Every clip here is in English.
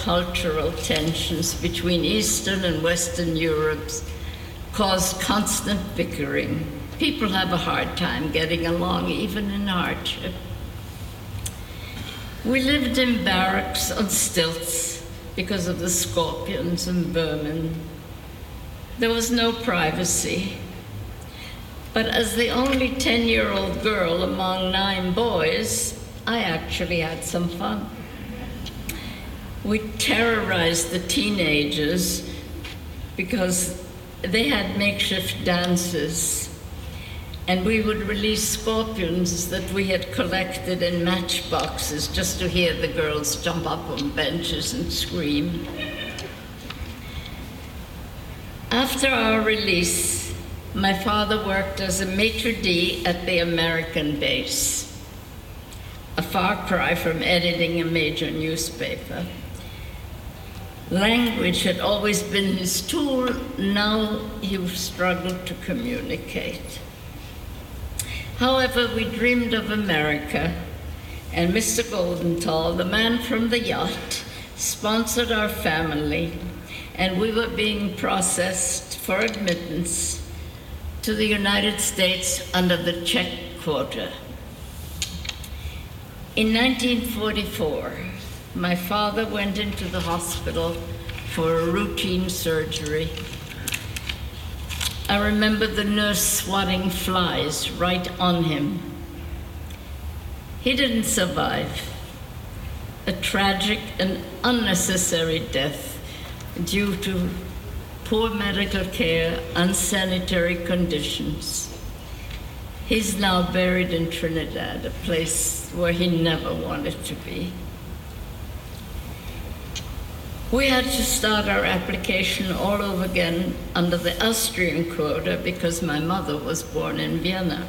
cultural tensions between Eastern and Western Europe caused constant bickering. People have a hard time getting along, even in hardship. We lived in barracks on stilts because of the scorpions and vermin. There was no privacy. But as the only 10-year-old girl among 9 boys, I actually had some fun. We terrorized the teenagers because they had makeshift dances, and we would release scorpions that we had collected in matchboxes just to hear the girls jump up on benches and scream. After our release, my father worked as a maitre d' at the American base, a far cry from editing a major newspaper. Language had always been his tool. Now he struggled to communicate. However, we dreamed of America, and Mr. Goldenthal, the man from the yacht, sponsored our family, and we were being processed for admittance to the United States under the Czech quota. In 1944, my father went into the hospital for a routine surgery. I remember the nurse swatting flies right on him. He didn't survive. A tragic and unnecessary death due to poor medical care, unsanitary conditions. He's now buried in Trinidad, a place where he never wanted to be. We had to start our application all over again under the Austrian quota because my mother was born in Vienna.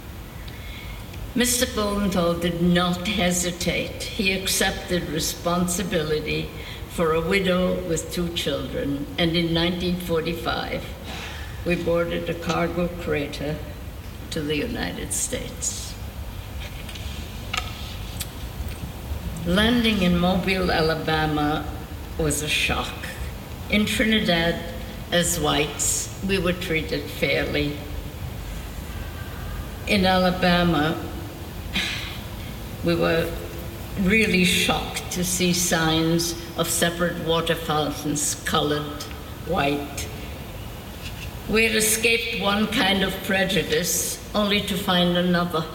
Mr. Goldenthal did not hesitate. He accepted responsibility for a widow with 2 children, and in 1945, we boarded a cargo freighter to the United States. Landing in Mobile, Alabama was a shock. In Trinidad, as whites, we were treated fairly. In Alabama, we were really shocked to see signs of separate water fountains colored white. We had escaped one kind of prejudice only to find another.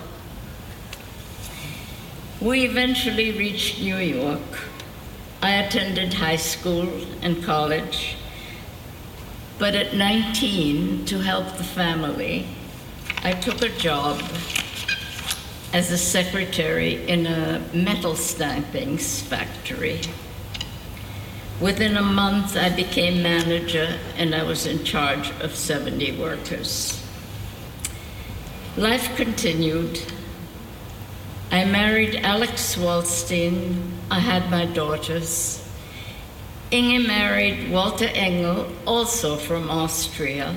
We eventually reached New York. I attended high school and college, but at 19, to help the family, I took a job as a secretary in a metal stampings factory. Within a month, I became manager, and I was in charge of 70 workers. Life continued. I married Alex Waldstein. I had my daughters. Inge married Walter Engel, also from Austria.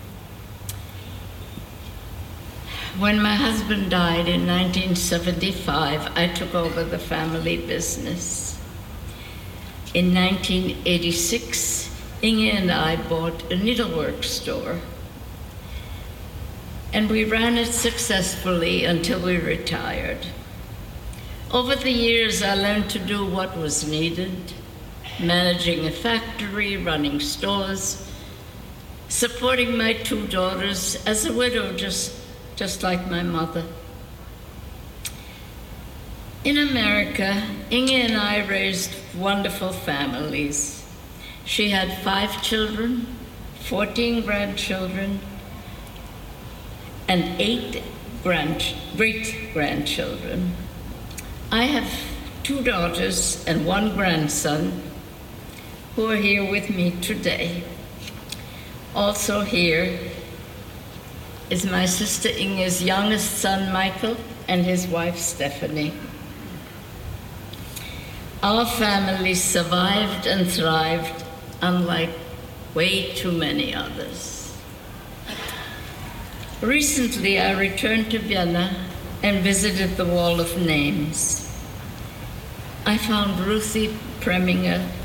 When my husband died in 1975, I took over the family business. In 1986, Inge and I bought a needlework store, and we ran it successfully until we retired. Over the years, I learned to do what was needed, managing a factory, running stores, supporting my 2 daughters as a widow, just like my mother. In America, Inge and I raised wonderful families. She had 5 children, 14 grandchildren, and 8 great-grandchildren. I have 2 daughters and 1 grandson who are here with me today. Also here is my sister Inge's youngest son, Michael, and his wife, Stephanie. Our family survived and thrived, unlike way too many others. Recently, I returned to Vienna and visited the Wall of Names. I found Ruthie Preminger